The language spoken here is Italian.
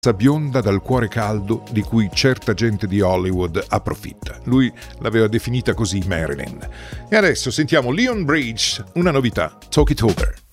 bionda dal cuore caldo di cui certa gente di Hollywood approfitta. Lui l'aveva definita così Marilyn. E adesso sentiamo Leon Bridges, una novità, Talk It Over.